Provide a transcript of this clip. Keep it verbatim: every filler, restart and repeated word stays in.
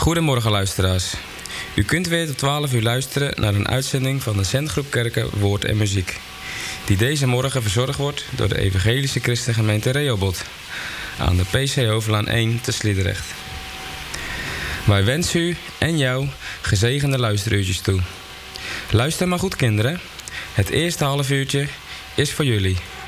Goedemorgen luisteraars. U kunt weer tot twaalf uur luisteren naar een uitzending van de Zendgroep Kerken Woord en Muziek, die deze morgen verzorgd wordt door de Evangelische Christengemeente Rehoboth aan de P C Hoofdlaan één te Sliedrecht. Wij wensen u en jou gezegende luisteruurtjes toe. Luister maar goed, kinderen. Het eerste half uurtje is voor jullie.